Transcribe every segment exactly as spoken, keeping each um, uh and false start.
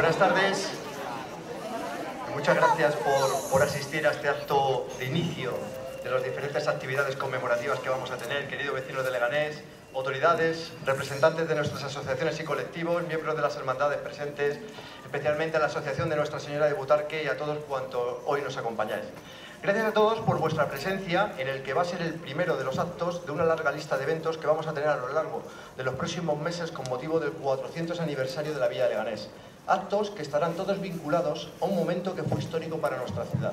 Buenas tardes. Muchas gracias por, por asistir a este acto de inicio de las diferentes actividades conmemorativas que vamos a tener, queridos vecinos de Leganés, autoridades, representantes de nuestras asociaciones y colectivos, miembros de las hermandades presentes, especialmente a la Asociación de Nuestra Señora de Butarque y a todos cuantos hoy nos acompañáis. Gracias a todos por vuestra presencia en el que va a ser el primero de los actos de una larga lista de eventos que vamos a tener a lo largo de los próximos meses con motivo del cuatrocientos aniversario de la Villa de Leganés. Actos que estarán todos vinculados a un momento que fue histórico para nuestra ciudad.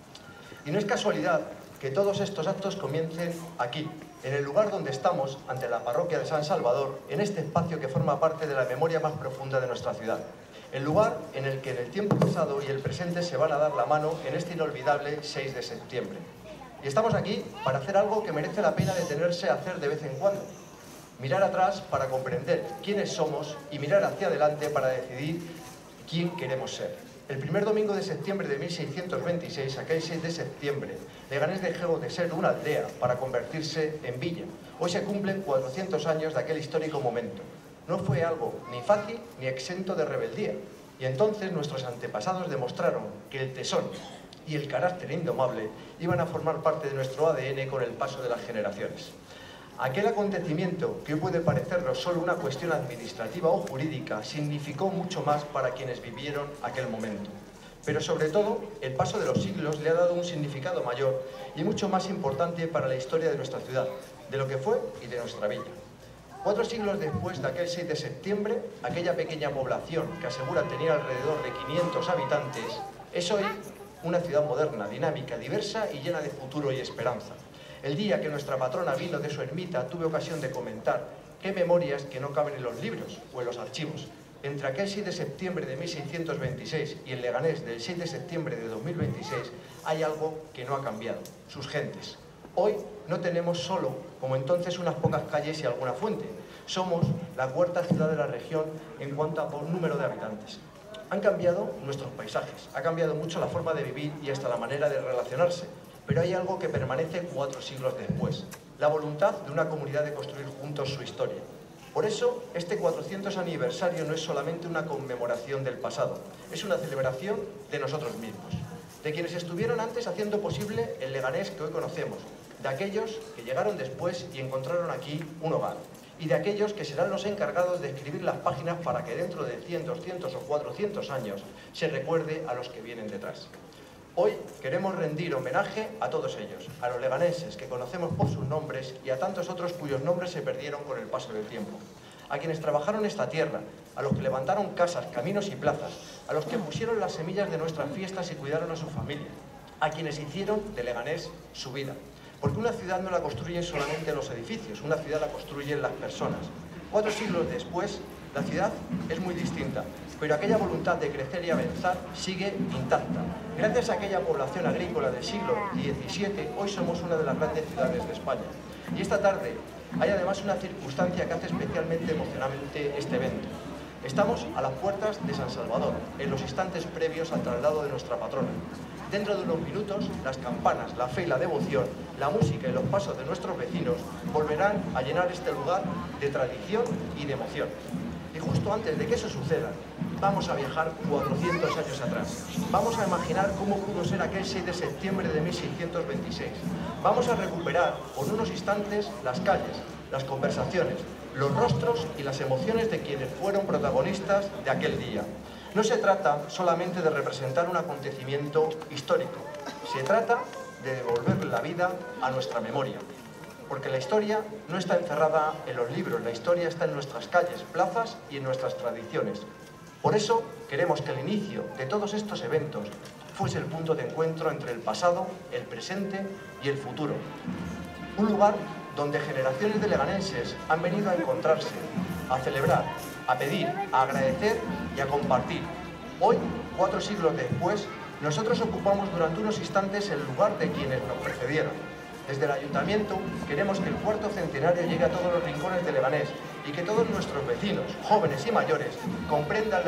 Y no es casualidad que todos estos actos comiencen aquí, en el lugar donde estamos, ante la parroquia de San Salvador, en este espacio que forma parte de la memoria más profunda de nuestra ciudad. El lugar en el que en el tiempo pasado y el presente se van a dar la mano en este inolvidable seis de septiembre. Y estamos aquí para hacer algo que merece la pena detenerse a hacer de vez en cuando. Mirar atrás para comprender quiénes somos y mirar hacia adelante para decidir quién queremos ser. El primer domingo de septiembre de mil seiscientos veintiséis, aquel seis de septiembre, Leganés dejó de ser una aldea para convertirse en villa. Hoy se cumplen cuatrocientos años de aquel histórico momento. No fue algo ni fácil ni exento de rebeldía. Y entonces nuestros antepasados demostraron que el tesón y el carácter indomable iban a formar parte de nuestro A D N con el paso de las generaciones. Aquel acontecimiento, que hoy puede parecernos solo una cuestión administrativa o jurídica, significó mucho más para quienes vivieron aquel momento. Pero sobre todo, el paso de los siglos le ha dado un significado mayor y mucho más importante para la historia de nuestra ciudad, de lo que fue y de nuestra villa. Cuatro siglos después de aquel seis de septiembre, aquella pequeña población que asegura tenía alrededor de quinientos habitantes, es hoy una ciudad moderna, dinámica, diversa y llena de futuro y esperanza. El día que nuestra patrona vino de su ermita, tuve ocasión de comentar qué memorias que no caben en los libros o en los archivos. Entre aquel seis de septiembre de mil seiscientos veintiséis y el Leganés del seis de septiembre de dos mil veintiséis hay algo que no ha cambiado, sus gentes. Hoy no tenemos solo, como entonces, unas pocas calles y alguna fuente. Somos la cuarta ciudad de la región en cuanto a por número de habitantes. Han cambiado nuestros paisajes, ha cambiado mucho la forma de vivir y hasta la manera de relacionarse. Pero hay algo que permanece cuatro siglos después, la voluntad de una comunidad de construir juntos su historia. Por eso, este cuatrocientos aniversario no es solamente una conmemoración del pasado, es una celebración de nosotros mismos, de quienes estuvieron antes haciendo posible el Leganés que hoy conocemos, de aquellos que llegaron después y encontraron aquí un hogar, y de aquellos que serán los encargados de escribir las páginas para que dentro de cien, doscientos o cuatrocientos años se recuerde a los que vienen detrás. Hoy queremos rendir homenaje a todos ellos, a los leganeses que conocemos por sus nombres y a tantos otros cuyos nombres se perdieron con el paso del tiempo. A quienes trabajaron esta tierra, a los que levantaron casas, caminos y plazas, a los que pusieron las semillas de nuestras fiestas y cuidaron a su familia, a quienes hicieron de Leganés su vida. Porque una ciudad no la construyen solamente los edificios, una ciudad la construyen las personas. Cuatro siglos después, la ciudad es muy distinta, pero aquella voluntad de crecer y avanzar sigue intacta. Gracias a aquella población agrícola del siglo diecisiete, hoy somos una de las grandes ciudades de España. Y esta tarde hay además una circunstancia que hace especialmente emocionante este evento. Estamos a las puertas de San Salvador, en los instantes previos al traslado de nuestra patrona. Dentro de unos minutos, las campanas, la fe y la devoción, la música y los pasos de nuestros vecinos volverán a llenar este lugar de tradición y de emoción. Y justo antes de que eso suceda, vamos a viajar cuatrocientos años atrás. Vamos a imaginar cómo pudo ser aquel seis de septiembre de mil seiscientos veintiséis. Vamos a recuperar por unos instantes las calles, las conversaciones, los rostros y las emociones de quienes fueron protagonistas de aquel día. No se trata solamente de representar un acontecimiento histórico, se trata de devolver la vida a nuestra memoria. Porque la historia no está encerrada en los libros, la historia está en nuestras calles, plazas y en nuestras tradiciones. Por eso queremos que el inicio de todos estos eventos fuese el punto de encuentro entre el pasado, el presente y el futuro. Un lugar donde generaciones de leganenses han venido a encontrarse, a celebrar, a pedir, a agradecer y a compartir. Hoy, cuatro siglos después, nosotros ocupamos durante unos instantes el lugar de quienes nos precedieron. Desde el Ayuntamiento queremos que el cuarto centenario llegue a todos los rincones de Leganés y que todos nuestros vecinos, jóvenes y mayores, comprendan la